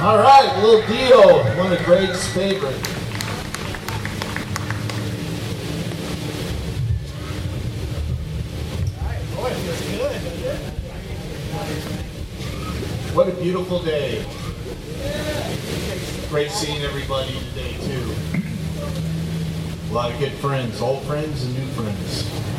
All right, Little Dio, one of Greg's favorite. Boy, it feels good. What a beautiful day. Great seeing everybody today, too. A lot of good friends, old friends and new friends.